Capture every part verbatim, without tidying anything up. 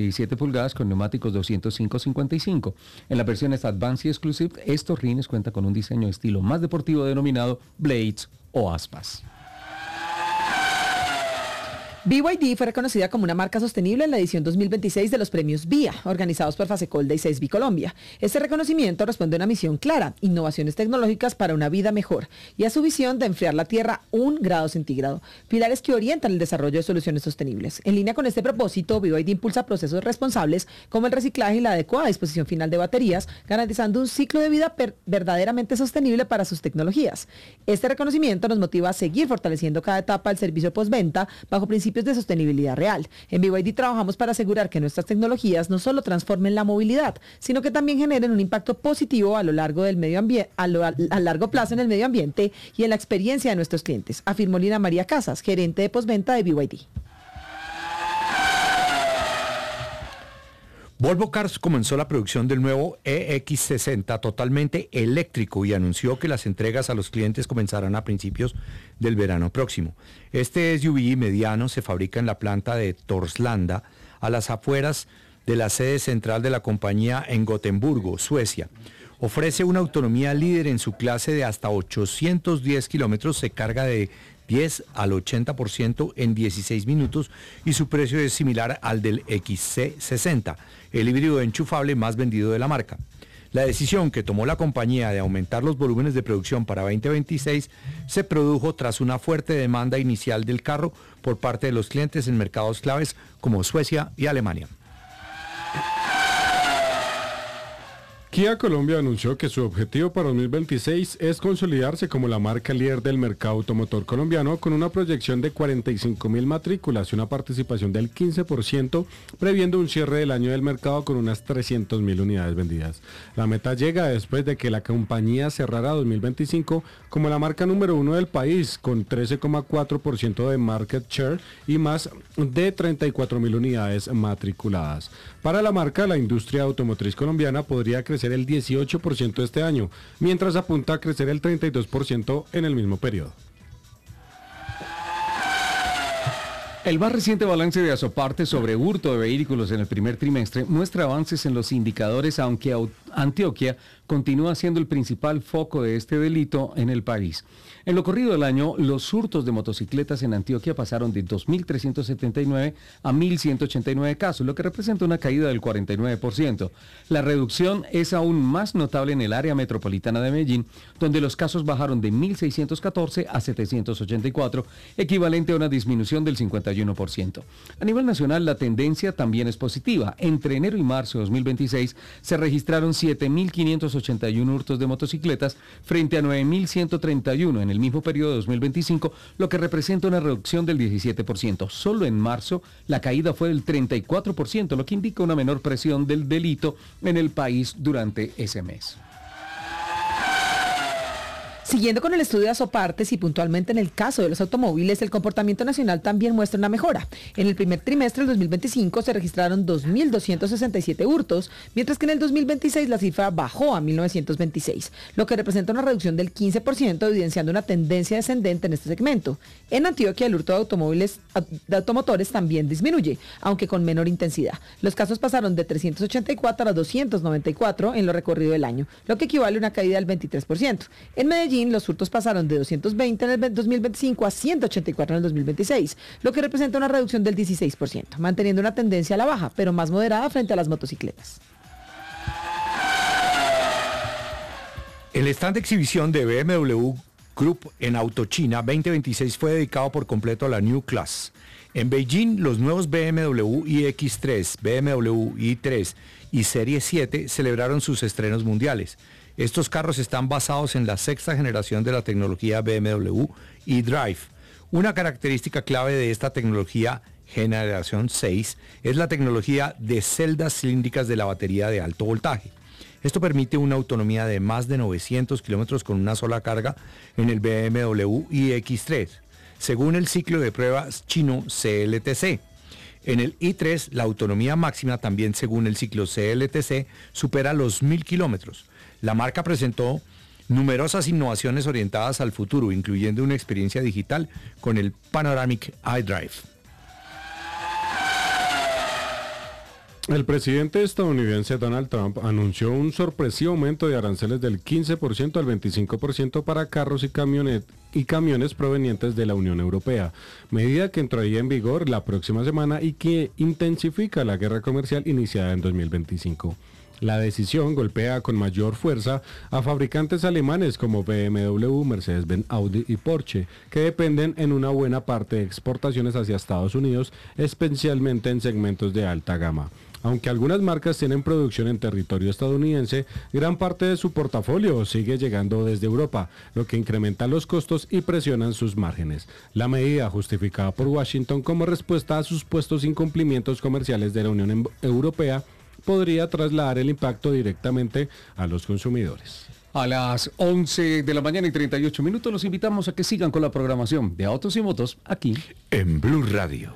diecisiete pulgadas con neumáticos doscientos cinco cincuenta y cinco. En las versiones Advanced y Exclusive, estos rines cuentan con un diseño de estilo más deportivo denominado Blades o aspas. B Y D fue reconocida como una marca sostenible en la edición dos mil veintiséis de los premios V I A, organizados por Fasecolda y S E S B Colombia. Este reconocimiento responde a una misión clara: innovaciones tecnológicas para una vida mejor, y a su visión de enfriar la Tierra un grado centígrado, pilares que orientan el desarrollo de soluciones sostenibles. En línea con este propósito, B Y D impulsa procesos responsables como el reciclaje y la adecuada disposición final de baterías, garantizando un ciclo de vida per- verdaderamente sostenible para sus tecnologías. Este reconocimiento nos motiva a seguir fortaleciendo cada etapa del servicio postventa bajo principios de sostenibilidad real. En B Y D trabajamos para asegurar que nuestras tecnologías no solo transformen la movilidad, sino que también generen un impacto positivo a lo largo del medio ambiente, a, lo, a, a largo plazo en el medio ambiente y en la experiencia de nuestros clientes, afirmó Lina María Casas, gerente de postventa de B Y D. Volvo Cars comenzó la producción del nuevo E X sesenta totalmente eléctrico y anunció que las entregas a los clientes comenzarán a principios del verano próximo. Este S U V mediano se fabrica en la planta de Torslanda, a las afueras de la sede central de la compañía en Gotemburgo, Suecia. Ofrece una autonomía líder en su clase de hasta ochocientos diez kilómetros, se carga de diez al ochenta por ciento en dieciséis minutos y su precio es similar al del X C sesenta, el híbrido enchufable más vendido de la marca. La decisión que tomó la compañía de aumentar los volúmenes de producción para veinte veintiséis se produjo tras una fuerte demanda inicial del carro por parte de los clientes en mercados claves como Suecia y Alemania. Kia Colombia anunció que su objetivo para dos mil veintiséis es consolidarse como la marca líder del mercado automotor colombiano con una proyección de cuarenta y cinco mil matrículas y una participación del quince por ciento, previendo un cierre del año del mercado con unas trescientas mil unidades vendidas. La meta llega después de que la compañía cerrara dos mil veinticinco como la marca número uno del país con trece coma cuatro por ciento de market share y más de treinta y cuatro mil unidades matriculadas. Para la marca, la industria automotriz colombiana podría crecer el dieciocho por ciento este año, mientras apunta a crecer el treinta y dos por ciento en el mismo periodo. El más reciente balance de Azoparte sobre hurto de vehículos en el primer trimestre muestra avances en los indicadores, aunque Antioquia continúa siendo el principal foco de este delito en el país. En lo corrido del año, los hurtos de motocicletas en Antioquia pasaron de dos mil trescientos setenta y nueve a mil ciento ochenta y nueve casos, lo que representa una caída del cuarenta y nueve por ciento. La reducción es aún más notable en el área metropolitana de Medellín, donde los casos bajaron de mil seiscientos catorce a setecientos ochenta y cuatro, equivalente a una disminución del cincuenta y uno por ciento. A nivel nacional, la tendencia también es positiva. Entre enero y marzo de dos mil veintiséis se registraron siete mil quinientos ochenta y uno hurtos de motocicletas frente a nueve mil ciento treinta y uno en el mismo periodo de dos mil veinticinco, lo que representa una reducción del diecisiete por ciento. Solo en marzo la caída fue del treinta y cuatro por ciento, lo que indica una menor presión del delito en el país durante ese mes. Siguiendo con el estudio de Azopartes y puntualmente en el caso de los automóviles, el comportamiento nacional también muestra una mejora. En el primer trimestre del dos mil veinticinco se registraron dos mil doscientos sesenta y siete hurtos, mientras que en el dos mil veintiséis la cifra bajó a mil novecientos veintiséis, lo que representa una reducción del quince por ciento, evidenciando una tendencia descendente en este segmento. En Antioquia, el hurto de automóviles de automotores también disminuye, aunque con menor intensidad. Los casos pasaron de trescientos ochenta y cuatro a doscientos noventa y cuatro en lo recorrido del año, lo que equivale a una caída del veintitrés por ciento. En Medellín, los hurtos pasaron de doscientos veinte en el dos mil veinticinco a ciento ochenta y cuatro en el dos mil veintiséis, lo que representa una reducción del dieciséis por ciento, manteniendo una tendencia a la baja, pero más moderada frente a las motocicletas. El stand de exhibición de B M W Group en Autochina veinte veintiséis fue dedicado por completo a la New Class. En Beijing, los nuevos B M W i X tres, B M W i tres y Serie siete celebraron sus estrenos mundiales. Estos carros están basados en la sexta generación de la tecnología B M W eDrive. Una característica clave de esta tecnología generación seis es la tecnología de celdas cilíndricas de la batería de alto voltaje. Esto permite una autonomía de más de novecientos kilómetros con una sola carga en el B M W i X tres, según el ciclo de pruebas chino C L T C. En el i tres, la autonomía máxima, también según el ciclo C L T C, supera los mil kilómetros. La marca presentó numerosas innovaciones orientadas al futuro, incluyendo una experiencia digital con el Panoramic iDrive. El presidente estadounidense Donald Trump anunció un sorpresivo aumento de aranceles del quince por ciento al veinticinco por ciento para carros y, camionet, y camiones provenientes de la Unión Europea, medida que entraría en vigor la próxima semana y que intensifica la guerra comercial iniciada en dos mil veinticinco. La decisión golpea con mayor fuerza a fabricantes alemanes como B M W, Mercedes-Benz, Audi y Porsche, que dependen en una buena parte de exportaciones hacia Estados Unidos, especialmente en segmentos de alta gama. Aunque algunas marcas tienen producción en territorio estadounidense, gran parte de su portafolio sigue llegando desde Europa, lo que incrementa los costos y presionan sus márgenes. La medida, justificada por Washington como respuesta a sus supuestos incumplimientos comerciales de la Unión Europea, podría trasladar el impacto directamente a los consumidores. A las once de la mañana y treinta y ocho minutos los invitamos a que sigan con la programación de Autos y Motos aquí en Blue Radio.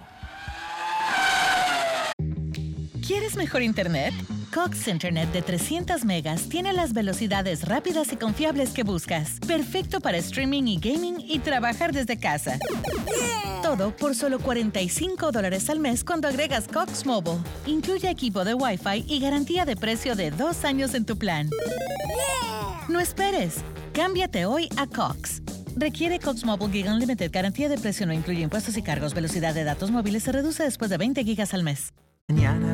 ¿Quieres mejor internet? Cox Internet de trescientos megas tiene las velocidades rápidas y confiables que buscas. Perfecto para streaming y gaming y trabajar desde casa. Todo por solo cuarenta y cinco dólares al mes cuando agregas Cox Mobile. Incluye equipo de Wi-Fi y garantía de precio de dos años en tu plan. No esperes. Cámbiate hoy a Cox. Requiere Cox Mobile Gig Unlimited. Garantía de precio no incluye impuestos y cargos. Velocidad de datos móviles se reduce después de veinte gigas al mes. Mañana